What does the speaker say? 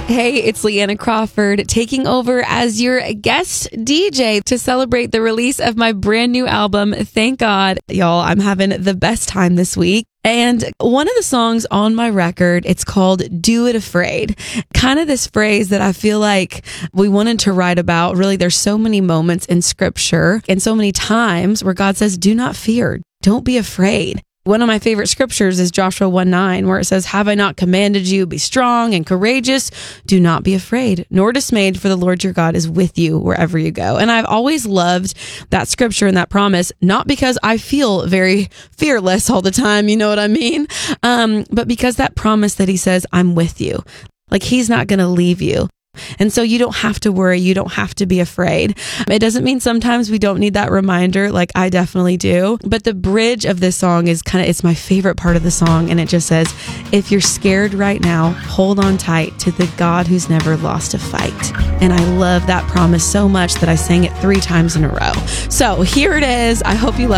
Hey, it's Leanna Crawford taking over as your guest DJ to celebrate the release of my brand new album. Thank God, y'all, I'm having the best time this week. And one of the songs on my record, it's called Do It Afraid. Kind of this phrase that I feel like we wanted to write about. Really, there's so many moments in scripture and so many times where God says, do not fear, don't be afraid. One of my favorite scriptures is Joshua 1:9, where it says, have I not commanded you, be strong and courageous? Do not be afraid, nor dismayed, for the Lord your God is with you wherever you go. And I've always loved that scripture and that promise, not because I feel very fearless all the time, you know what I mean? But because that promise that he says, I'm with you. Like he's not going to leave you. And so you don't have to worry. You don't have to be afraid. It doesn't mean sometimes we don't need that reminder. Like I definitely do. But the bridge of this song is it's my favorite part of the song. And it just says, if you're scared right now, hold on tight to the God who's never lost a fight. And I love that promise so much that I sang it 3 times in a row. So here it is. I hope you love it.